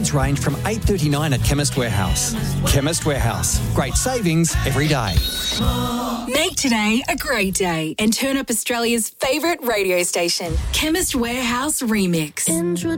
size range from $8.39 at Chemist Warehouse. Chemist Warehouse. Great savings every day. Make today a great day and turn up Australia's favourite radio station. Chemist Warehouse Remix.